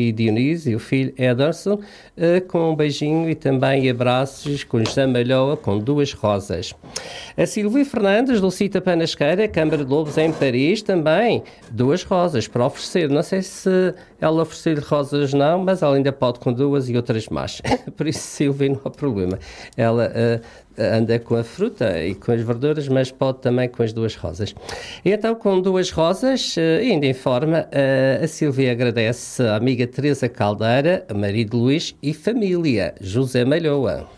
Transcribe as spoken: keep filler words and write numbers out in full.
e Dionísio, e o filho Ederson, uh, com um beijinho e também abraços com José Malhoa, com duas rosas. A Silvia Fernandes, do Cita Panasqueira, Câmara de Lobos em Paris, também duas rosas para oferecer. Não sei se ela oferecer rosas não, mas ela ainda pode com duas e outras mais. Por isso, Silvia, não há problema. Ela uh, anda com a fruta e com as verduras, mas pode também com as duas rosas. E então, com duas rosas, uh, ainda em forma, uh, a Silvia agradece a amiga Teresa Caldeira, marido Luís e família, José Malhoa.